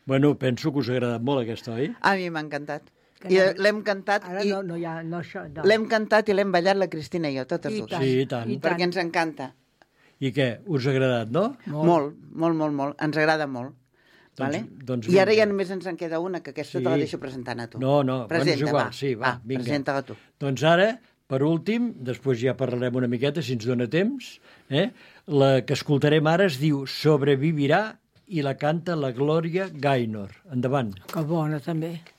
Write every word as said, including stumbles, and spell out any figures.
Bueno, penso que us ha agradat molt aquesta, oi? A mi m'ha encantat. I l'hem cantat Ara i no, no hi ha... No, això, no. l'hem cantat i l'hem ballat la Cristina i jo, totes I dues. tant, Sí, i tant. i Perquè ens encanta. I què, us ha agradat, no? Molt, molt, molt, molt. Ens agrada molt. Doncs- Vale? doncs I ara vinga. ja només ens en queda una, que aquesta Sí. te la deixo presentant a tu. No, no, bueno, és Presenta, igual, va. sí, va, vinga. Presenta-la tu. Doncs ara, per últim, després ja parlarem una miqueta, si ens dona temps, eh? La que escoltarem ara es diu Sobrevivirà i la canta la Glòria Gaynor. Endavant. Que bona, també.